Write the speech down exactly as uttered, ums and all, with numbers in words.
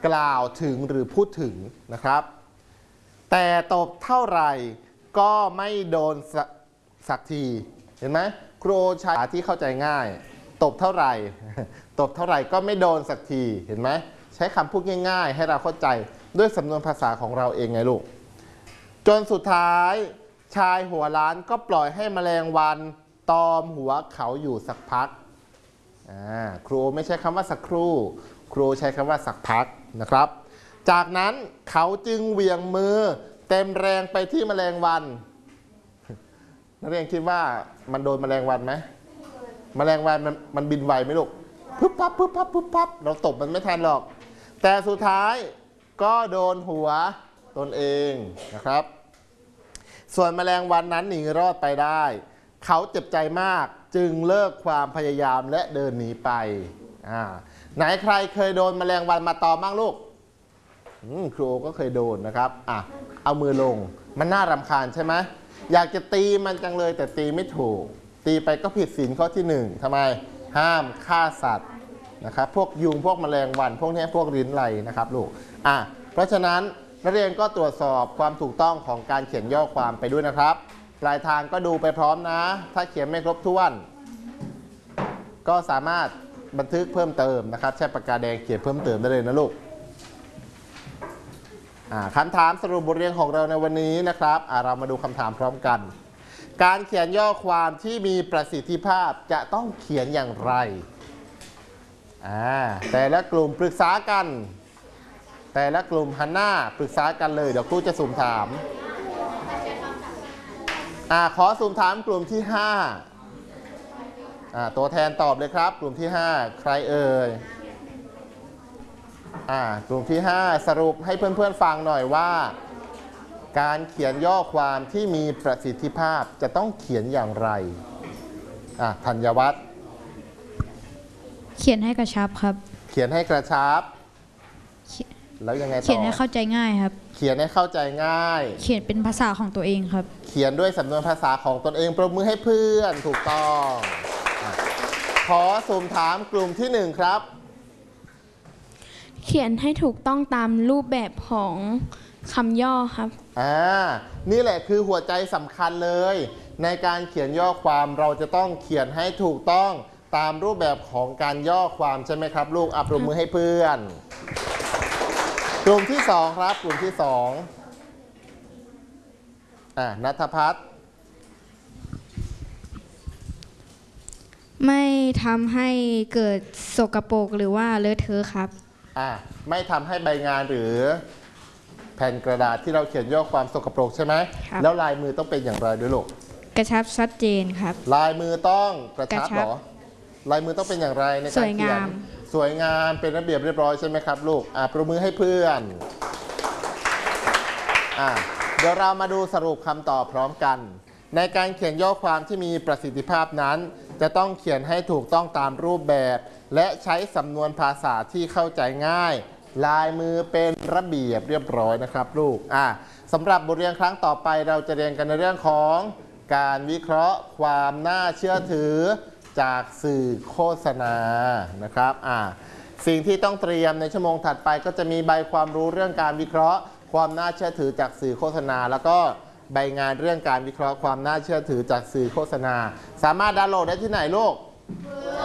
กล่าวถึงหรือพูดถึงนะครับแต่ตบเท่าไหร่ก็ไม่โดนสักทีเห็นไหมครูใช้ที่เข้าใจง่ายตบเท่าไหร่ตบเท่าไหร่ก็ไม่โดนสักทีเห็นไหมใช้คำพูดง่ายๆให้เราเข้าใจด้วยสำนวนภาษาของเราเองไงลูกจนสุดท้ายชายหัวล้านก็ปล่อยให้แมลงวันตอมหัวเขาอยู่สักพักครูไม่ใช้คำว่าสักครู่ครูใช้คำว่าสักพักนะครับจากนั้นเขาจึงเหวี่ยงมือเต็มแรงไปที่แมลงวันนักเรียนคิดว่ามันโดนแมลงวันไหมแมลงวันมันมันบินไวไหมลูกปุ๊บปั๊บปุ๊บปั๊บปุ๊บปั๊บเราตบมันไม่ทันหรอกแต่สุดท้ายก็โดนหัวตนเองนะครับส่วนแมลงวันนั้นหนีรอดไปได้เขาเจ็บใจมากจึงเลิกความพยายามและเดินหนีไปอ่าไหนใครเคยโดนแมลงวันมาตอมบ้างลูกครูก็เคยโดนนะครับอ่ะเอามือลงมันน่ารำคาญใช่ไหมอยากจะตีมันจังเลยแต่ตีไม่ถูกตีไปก็ผิดศีลข้อที่หนึ่งทำไมห้ามฆ่าสัตว์นะครับพวกยุงพวกแมลงวันพวกนี้พวกลิ้นไหลนะครับลูกอ่ะเพราะฉะนั้นนักเรียนก็ตรวจสอบความถูกต้องของการเขียนย่อความไปด้วยนะครับปลายทางก็ดูไปพร้อมนะถ้าเขียนไม่ครบถ้วนก็สามารถบันทึกเพิ่มเติมนะครับใช้ปากกาแดงเขียนเพิ่มเติมได้เลยนะลูกคำถามสรุปบทเรียนของเราในวันนี้นะครับเรามาดูคำถามพร้อมกันการเขียนย่อความที่มีประสิทธิภาพจะต้องเขียนอย่างไรแต่ละกลุ่มปรึกษากันแต่ละกลุ่มหันหน้าปรึกษากันเลยเดี๋ยวครูจะสุ่มถามอ่าขอสุ่มถามกลุ่มที่ห้าอ่าตัวแทนตอบเลยครับกลุ่มที่ห้าใครเอ่ยอ่ากลุ่มที่ห้าสรุปให้เพื่อนๆฟังหน่อยว่าการเขียนย่อความที่มีประสิทธิภาพจะต้องเขียนอย่างไรอ่าธัญวัฒน์เขียนให้กระชับครับเขียนให้กระชับแล้วยังไงต่อเขียนให้เข้าใจง่ายครับเขียนให้เข้าใจง่ายเขียนเป็นภาษาของตัวเองครับเขียนด้วยสำนวนภาษาของตนเองปรบมือให้เพื่อนถูกต้องขอสุ่มถามกลุ่มที่หนึ่งครับเขียนให้ถูกต้องตามรูปแบบของคำย่อครับอ่านี่แหละคือหัวใจสำคัญเลยในการเขียนย่อความเราจะต้องเขียนให้ถูกต้องตามรูปแบบของการย่อความใช่ไหมครับลูกอัปรบมือให้เพื่อนกลุ่มที่สองครับกลุ่มที่สองอ่าณัฐพัฒน์ไม่ทำให้เกิดสกปรกหรือว่าเลอะเทอะครับอ่าไม่ทำให้ใบงานหรือแผ่นกระดาษที่เราเขียนย่อความสกปรกใช่ไหมแล้วลายมือต้องเป็นอย่างไรด้วยลูกกระชับชัดเจนครับลายมือต้องกระชับหรอลายมือต้องเป็นอย่างไรในการเขียนสวยงามเป็นระเบียบเรียบร้อยใช่ไหมครับลูกอ่าปรบมือให้เพื่อนอ่าเดี๋ยวเรามาดูสรุปคำตอบพร้อมกันในการเขียนย่อความที่มีประสิทธิภาพนั้นจะต้องเขียนให้ถูกต้องตามรูปแบบและใช้สำนวนภาษาที่เข้าใจง่ายลายมือเป็นระเบียบเรียบร้อยนะครับลูกอ่าสำหรับบทเรียนครั้งต่อไปเราจะเรียนกันในเรื่องของการวิเคราะห์ความน่าเชื่อถือจากสื่อโฆษณานะครับอ่าสิ่งที่ต้องเตรียมในชั่วโมงถัดไปก็จะมีใบความรู้เรื่องการวิเคราะห์ความน่าเชื่อถือจากสื่อโฆษณาแล้วก็ใบงานเรื่องการวิเคราะห์ความน่าเชื่อถือจากสื่อโฆษณาสามารถดาวน์โหลดได้ที่ไหนลูก